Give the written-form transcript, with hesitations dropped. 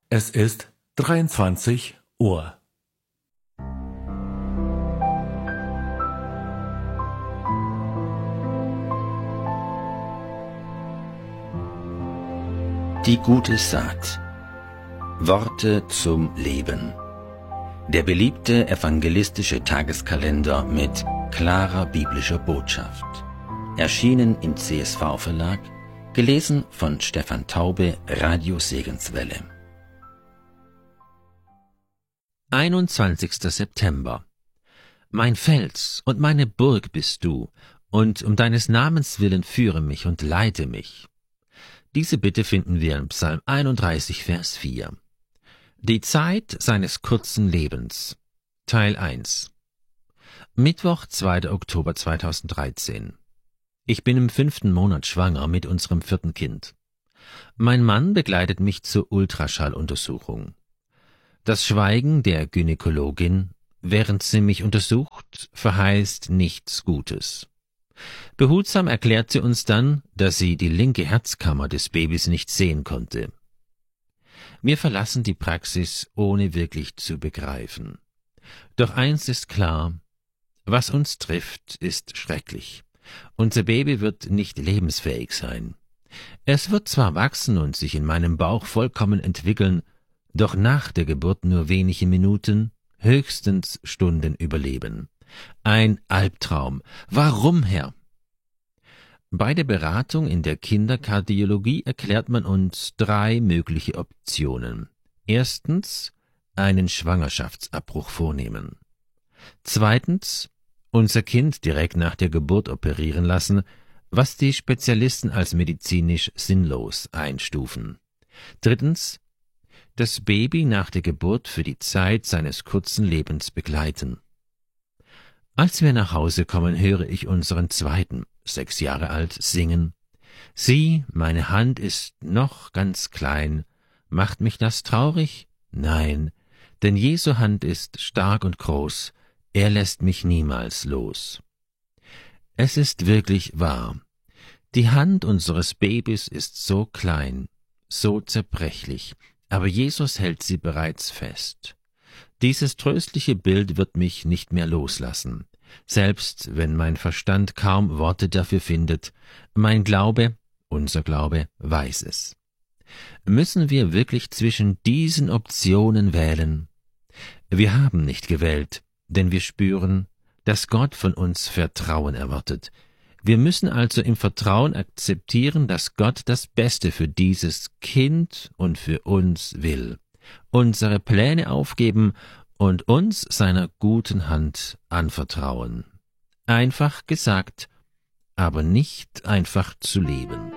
Es ist 23 Uhr. Die gute Saat. Worte zum Leben. Der beliebte evangelistische Tageskalender mit klarer biblischer Botschaft. Erschienen im CSV-Verlag, gelesen von Stefan Taube, Radio Segenswelle. 21. September. Mein Fels und meine Burg bist du, und um deines Namens willen führe mich und leite mich. Diese Bitte finden wir in Psalm 31, Vers 4. Die Zeit seines kurzen Lebens. Teil 1. Mittwoch, 2. Oktober 2013. Ich bin im 5. Monat schwanger mit unserem 4. Kind. Mein Mann begleitet mich zur Ultraschalluntersuchung. Das Schweigen der Gynäkologin, während sie mich untersucht, verheißt nichts Gutes. Behutsam erklärt sie uns dann, dass sie die linke Herzkammer des Babys nicht sehen konnte. Wir verlassen die Praxis, ohne wirklich zu begreifen. Doch eins ist klar: Was uns trifft, ist schrecklich. Unser Baby wird nicht lebensfähig sein. Es wird zwar wachsen und sich in meinem Bauch vollkommen entwickeln, doch nach der Geburt nur wenige Minuten, höchstens Stunden überleben. Ein Albtraum. Warum, Herr? Bei der Beratung in der Kinderkardiologie erklärt man uns 3 mögliche Optionen. Erstens, einen Schwangerschaftsabbruch vornehmen. Zweitens, unser Kind direkt nach der Geburt operieren lassen, was die Spezialisten als medizinisch sinnlos einstufen. Drittens, das Baby nach der Geburt für die Zeit seines kurzen Lebens begleiten. Als wir nach Hause kommen, höre ich unseren Zweiten, 6 Jahre alt, singen: Sieh, meine Hand ist noch ganz klein. Macht mich das traurig? Nein, denn Jesu Hand ist stark und groß, er lässt mich niemals los. Es ist wirklich wahr. Die Hand unseres Babys ist so klein, so zerbrechlich, aber Jesus hält sie bereits fest. Dieses tröstliche Bild wird mich nicht mehr loslassen, selbst wenn mein Verstand kaum Worte dafür findet. Mein Glaube, unser Glaube, weiß es. Müssen wir wirklich zwischen diesen Optionen wählen? Wir haben nicht gewählt, denn wir spüren, dass Gott von uns Vertrauen erwartet. Wir müssen also im Vertrauen akzeptieren, dass Gott das Beste für dieses Kind und für uns will, unsere Pläne aufgeben und uns seiner guten Hand anvertrauen. Einfach gesagt, aber nicht einfach zu leben.